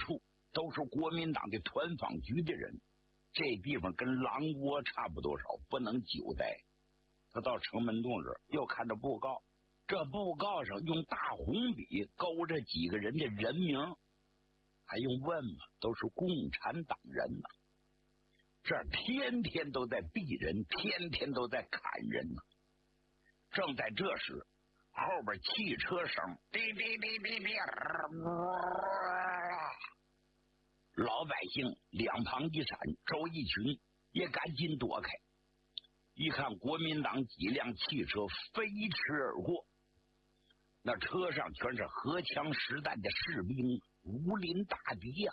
处都是国民党的团防局的人，这地方跟狼窝差不多少，不能久待。他到城门洞这儿，又看着布告，这布告上用大红笔勾着几个人的人名，还用问吗？都是共产党人呐！这天天都在毙人，天天都在砍人呐！正在这时，后边汽车声滴滴滴滴滴，老百姓两旁一闪，周逸群也赶紧躲开。一看国民党几辆汽车飞驰而过，那车上全是荷枪实弹的士兵，如临大敌呀！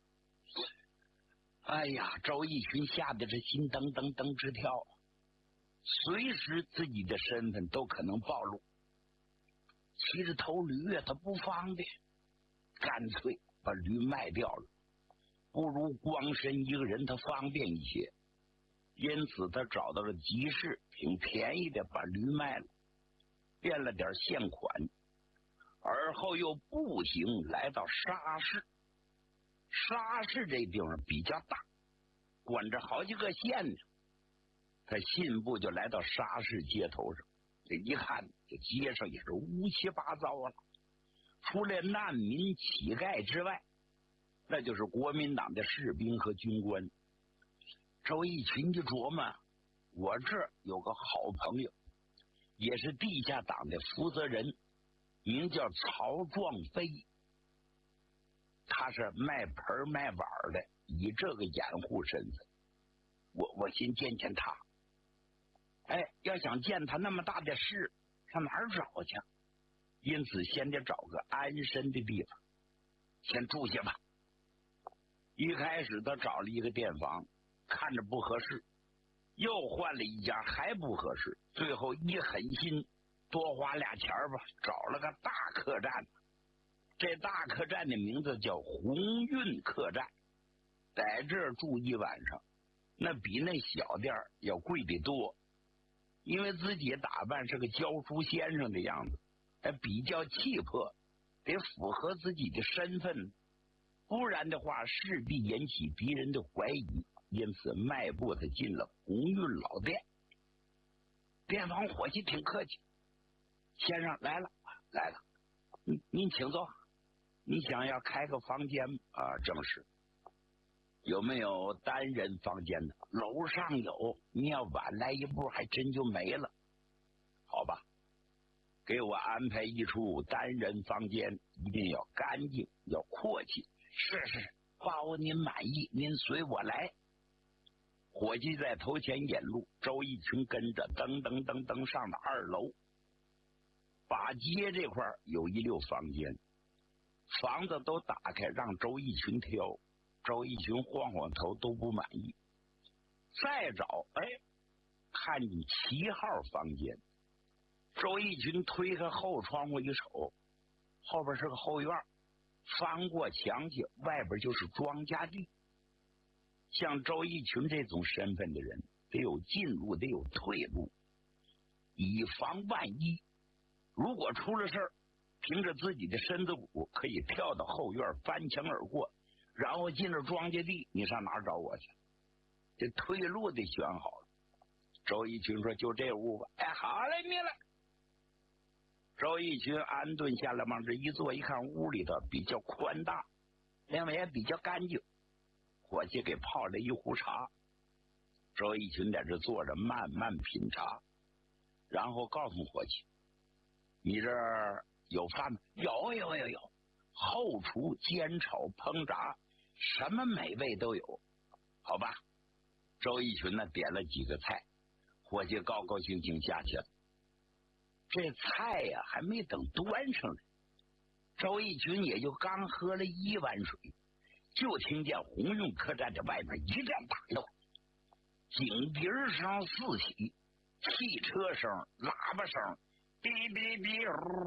哎呀，周逸群吓得这心噔噔噔直跳，随时自己的身份都可能暴露。骑着头驴啊，他不方便，干脆把驴卖掉了，不如光身一个人他方便一些。因此他找到了集市，挺便宜的把驴卖了，变了点现款，而后又步行来到沙市。沙市这地方比较大，管着好几个县呢。他信步就来到沙市街头上，这一看，这街上也是乌七八糟了，除了难民乞丐之外，那就是国民党的士兵和军官。周逸群就琢磨，我这儿有个好朋友，也是地下党的负责人，名叫曹壮飞，他是卖盆卖碗的，以这个掩护身份，我先见见他。哎，要想见他那么大的事，上哪儿找去？因此先得找个安身的地方，先住下吧。一开始他找了一个店房，看着不合适，又换了一家还不合适，最后一狠心多花俩钱吧，找了个大客栈。这大客栈的名字叫鸿运客栈，在这儿住一晚上，那比那小店要贵得多。因为自己打扮是个教书先生的样子，比较气魄，得符合自己的身份，不然的话势必引起敌人的怀疑。因此迈步他进了鸿运老店。店房伙计挺客气，先生来了，您请坐。你想要开个房间啊？正是。有没有单人房间的？楼上有，你要晚来一步还真就没了。好吧，给我安排一处单人房间，一定要干净，要阔气。是，包您满意，您随我来。伙计在头前引路，周逸群跟着噔噔噔噔上了2楼。把街这块有一溜房间，房子都打开让周逸群挑，周逸群晃晃头都不满意。再找，看见7号房间。周逸群推开后窗户一瞅，后边是个后院，翻过墙去，外边就是庄稼地。像周逸群这种身份的人，得有进路，得有退路，以防万一。如果出了事儿，凭着自己的身子骨可以跳到后院翻墙而过，然后进了庄稼地，你上哪儿找我去？这退路得选好了。周逸群说：“就这屋吧。”好嘞，你来。周逸群安顿下来，往这一坐，一看屋里头比较宽大，另外也比较干净。伙计给泡了一壶茶，周逸群在这坐着慢慢品茶，然后告诉伙计：“你这儿有饭吗？”“有，后厨煎炒烹炸，什么美味都有。”“好吧。”周逸群呢点了几个菜，伙计高高兴兴下去了。这菜呀还没等端上来，周逸群也就刚喝了1碗水，就听见鸿运客栈的外面一阵大乱，警笛声四起，汽车声、喇叭声，哔哔哔，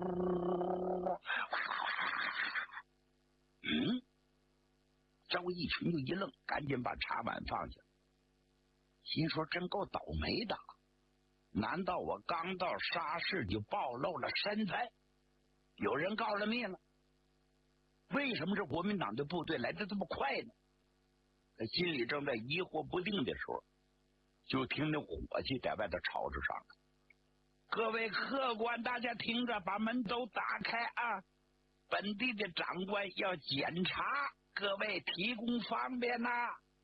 周逸群就一愣，赶紧把茶碗放下，心说真够倒霉的，难道我刚到沙市就暴露了身份？有人告了密了？ 为什么这国民党的部队来的这么快呢？他心里正在疑惑不定的时候，就听那火气在外头吵着上了。各位客官，大家听着，把门都打开啊！本地的长官要检查，各位提供方便呐。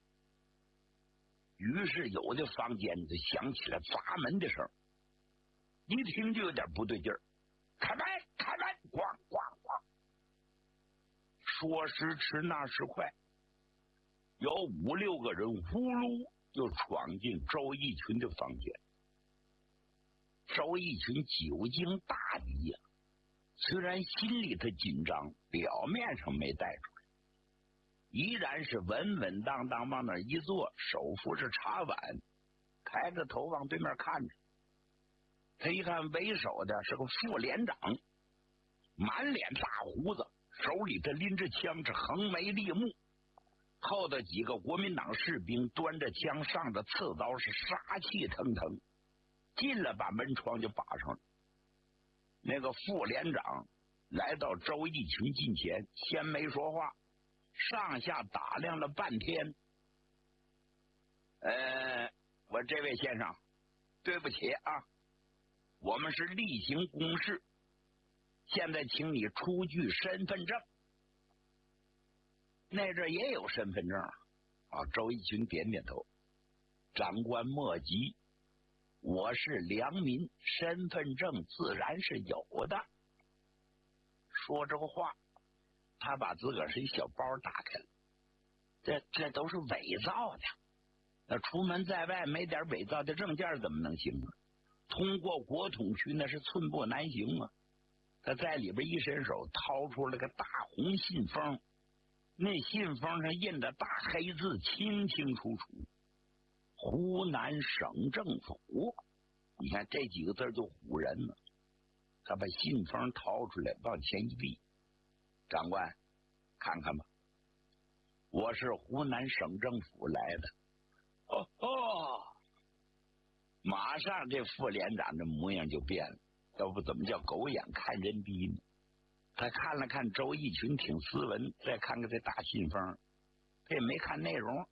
于是有的房间就响起了砸门的声，一听就有点不对劲儿。开门，开门！咣咣咣！说时迟，那时快，有5、6个人呼噜就闯进周逸群的房间。周逸群久经大敌呀，虽然心里头紧张，表面上没带出来，依然是稳稳当当往那一坐，手扶着茶碗，抬着头往对面看着。他一看为首的是个副连长，满脸大胡子，手里头拎着枪，是横眉立目。后头几个国民党士兵端着枪，上着刺刀，是杀气腾腾。进了，把门窗就把上了。那个副连长来到周逸群近前，先没说话，上下打量了半天。我这位先生，对不起啊，我们是例行公事，现在请你出具身份证。那阵也有身份证啊。周逸群点点头，长官莫急，我是良民，身份证自然是有的。说这个话，他把自个儿是一小包打开了，这都是伪造的。那出门在外没点伪造的证件怎么能行啊？通过国统区那是寸步难行啊。他在里边一伸手，掏出了个大红信封，那信封上印着大黑字，清清楚楚，湖南省政府。你看这几个字就唬人了。他把信封掏出来，往前一递，长官看看吧，我是湖南省政府来的。马上这副连长的模样就变了，要不怎么叫狗眼看人低呢？他看了看周逸群挺斯文，再看看这大信封，他也没看内容。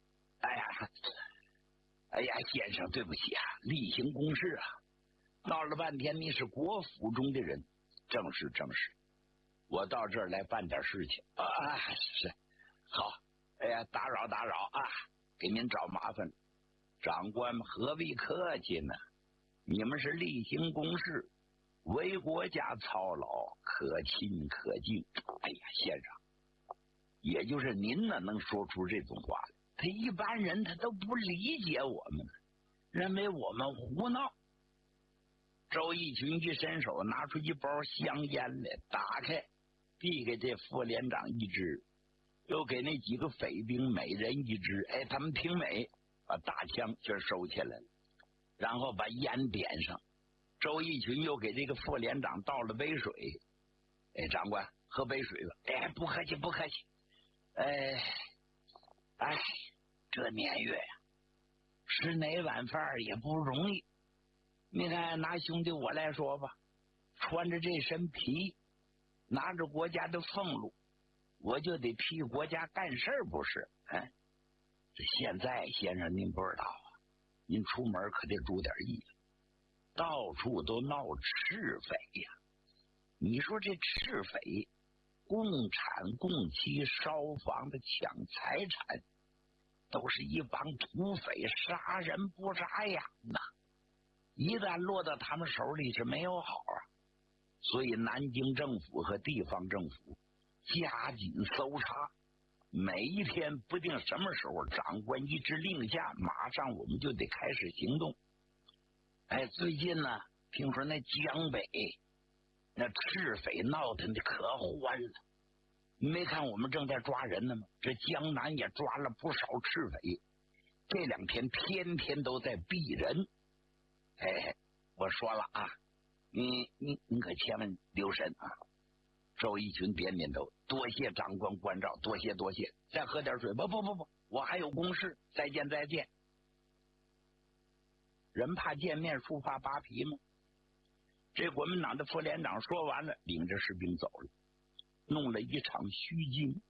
哎呀，先生对不起啊，例行公事啊。闹了半天你是国府中的人，正是，我到这儿来办点事情啊。是，好，哎呀，打扰啊，给您找麻烦。长官何必客气呢？你们是例行公事，为国家操劳，可亲可敬。哎呀，先生，也就是您呢能说出这种话来，他一般人他都不理解我们，认为我们胡闹。周逸群一伸手拿出一包香烟来，打开递给这副连长一支，又给那几个匪兵每人一支。哎，他们挺美，把大枪就收起来了，然后把烟点上。周逸群又给这个副连长倒了杯水。哎，长官喝杯水吧。哎，不客气。这年月呀，吃哪碗饭也不容易。你看，拿兄弟我来说吧，穿着这身皮，拿着国家的俸禄，我就得替国家干事不是？这现在先生您不知道啊，您出门可得注点意，到处都闹赤匪呀。你说这赤匪共产共妻烧房的抢财产，都是一帮土匪，杀人不眨眼呐。一旦落到他们手里是没有好啊。所以南京政府和地方政府加紧搜查，每一天不定什么时候长官一支令下，马上我们就得开始行动。最近呢，听说那江北那赤匪闹腾的可欢了，你没看我们正在抓人呢吗？这江南也抓了不少赤匪，这2天天天都在毙人。我说了啊，你可千万留神啊。周逸群点点头，多谢长官关照，多谢。再喝点水。不，我还有公事，再见。人怕见面，树怕扒皮吗？这国民党的副连长说完了，领着士兵走了。 弄了一场虚惊。